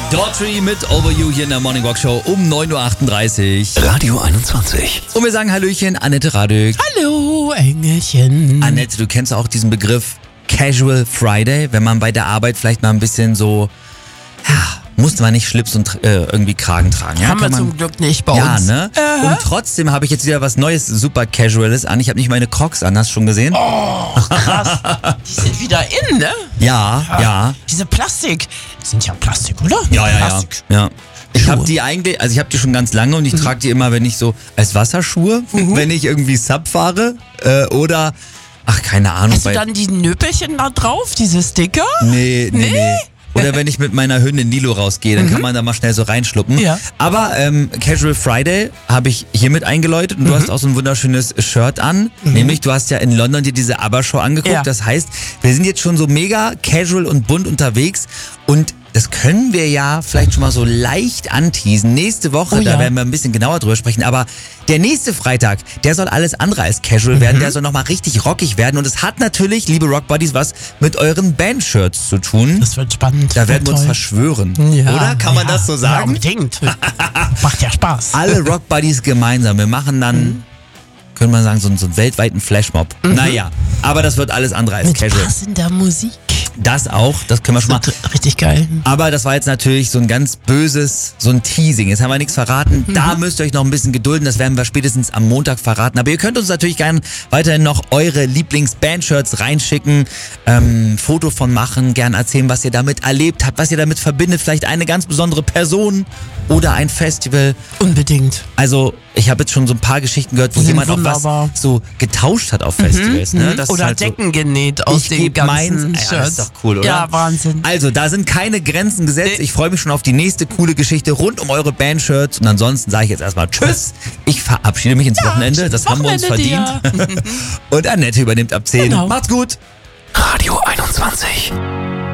Daughtry mit Over You hier in der Morning Walk Show um 9.38 Uhr. Radio 21. Und wir sagen Hallöchen, Annette Radück. Hallo, Engelchen. Annette, du kennst auch diesen Begriff Casual Friday, wenn man bei der Arbeit vielleicht mal ein bisschen so, musste man nicht Schlips und irgendwie Kragen tragen. Ja? Haben wir zum Glück nicht bei uns. Ja, ne? Und trotzdem habe ich jetzt wieder was Neues, super Casuales an. Ich habe nicht meine Crocs an, hast du schon gesehen? Oh, krass. Die sind wieder in, ne? Ja. Diese Plastik. Die sind ja Plastik, oder? Ja. Plastik. Ja. Ich habe die eigentlich, also ich habe die schon ganz lange und ich trage die immer, wenn ich so als Wasserschuhe, wenn ich irgendwie Sub fahre oder, keine Ahnung. Hast du dann die Nöpelchen da drauf, diese Sticker? Nee. Oder wenn ich mit meiner Hündin Lilo rausgehe, dann kann man da mal schnell so reinschluppen. Ja. Aber Casual Friday habe ich hiermit eingeläutet und du hast auch so ein wunderschönes Shirt an. Nämlich, du hast ja in London dir diese ABBA-Show angeguckt. Ja. Das heißt, wir sind jetzt schon so mega casual und bunt unterwegs und das können wir ja vielleicht schon mal so leicht anteasen. Nächste Woche, da werden wir ein bisschen genauer drüber sprechen. Aber der nächste Freitag, der soll alles andere als casual werden. Der soll nochmal richtig rockig werden. Und es hat natürlich, liebe Rockbuddies, was mit euren Bandshirts zu tun. Das wird spannend. Da werden wir uns toll. verschwören. Ja, Oder? Kann man das so Ja, sagen? unbedingt. Macht ja Spaß. Alle Rockbuddies gemeinsam. Wir machen dann, könnte man sagen, so einen weltweiten Flashmob. Naja, aber das wird alles andere als Mit casual. passender Musik. Das auch, das können wir schon mal. Richtig geil. Aber das war jetzt natürlich so ein ganz böses, so ein Teasing. Jetzt haben wir nichts verraten. Da müsst ihr euch noch ein bisschen gedulden. Das werden wir spätestens am Montag verraten. Aber ihr könnt uns natürlich gerne weiterhin noch eure Lieblings-Bandshirts reinschicken. Foto von machen, gerne erzählen, was ihr damit erlebt habt, was ihr damit verbindet. Vielleicht eine ganz besondere Person oder ein Festival. Unbedingt. Also ich habe jetzt schon so ein paar Geschichten gehört, wo Die sind jemand auch wunderbar. was so getauscht hat auf Festivals. Ne? Das ist Oder halt so, Decken genäht aus ich den geb ganzen meins. Shirts. Ja, das ist doch cool, oder? Ja, Wahnsinn. Also, da sind keine Grenzen gesetzt. Ich freue mich schon auf die nächste coole Geschichte rund um eure Bandshirts. Und ansonsten sage ich jetzt erstmal Tschüss. Ich verabschiede mich ins Wochenende. Das haben wir uns verdient. Dir. Und Annette übernimmt ab 10. Genau. Macht's gut. Radio 21.